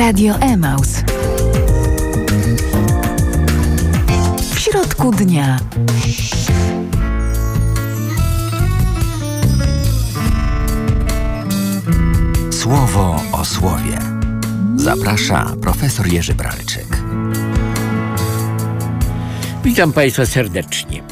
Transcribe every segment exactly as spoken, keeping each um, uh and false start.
Radio Emaus. W środku dnia. Słowo o słowie. Zaprasza profesor Jerzy Bralczyk. Witam Państwa serdecznie.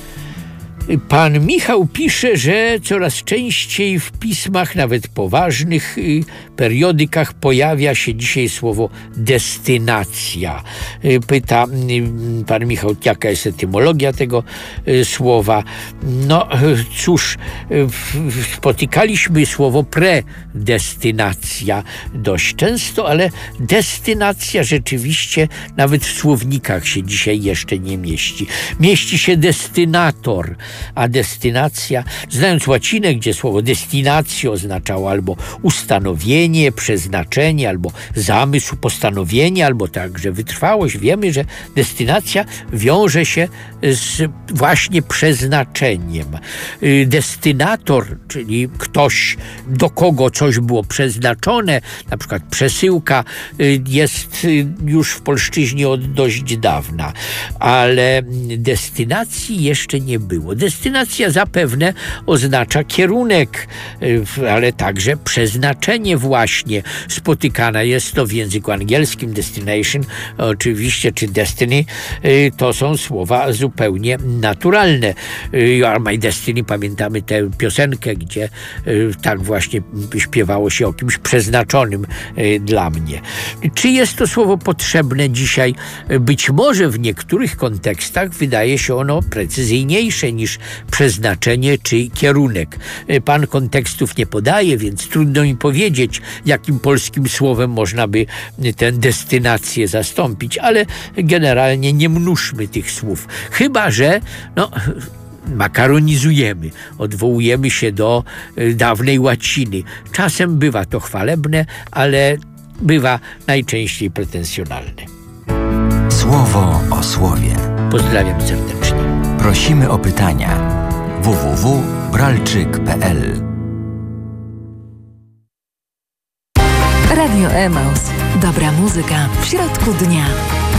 Pan Michał pisze, że coraz częściej w pismach, nawet poważnych periodykach, pojawia się dzisiaj słowo destynacja. Pyta pan Michał, jaka jest etymologia tego słowa. No cóż, spotykaliśmy słowo predestynacja dość często, ale destynacja rzeczywiście nawet w słownikach się dzisiaj jeszcze nie mieści. Mieści się destynator, a destynacja, znając łacinę, gdzie słowo destinatio oznaczało albo ustanowienie, przeznaczenie, albo zamysł, postanowienie, albo także wytrwałość, wiemy, że destynacja wiąże się z właśnie przeznaczeniem. Destynator, czyli ktoś, do kogo coś było przeznaczone, na przykład przesyłka, jest już w polszczyźnie od dość dawna, ale destynacji jeszcze nie było. Destynacja zapewne oznacza kierunek, ale także przeznaczenie właśnie. Spotykana jest to w języku angielskim. Destination oczywiście, czy destiny, to są słowa zupełnie naturalne. You are my destiny, pamiętamy tę piosenkę, gdzie tak właśnie śpiewało się o kimś przeznaczonym dla mnie. Czy jest to słowo potrzebne dzisiaj? Być może w niektórych kontekstach wydaje się ono precyzyjniejsze niż przeznaczenie czy kierunek. Pan kontekstów nie podaje, więc trudno mi powiedzieć, jakim polskim słowem można by tę destynację zastąpić, ale generalnie nie mnóżmy tych słów. Chyba że no, makaronizujemy, odwołujemy się do dawnej łaciny. Czasem bywa to chwalebne, ale bywa najczęściej pretensjonalne. Słowo o słowie. Pozdrawiam serdecznie. Prosimy o pytania. w w w kropka bralczyk kropka p l Radio Emaus. Dobra muzyka w środku dnia.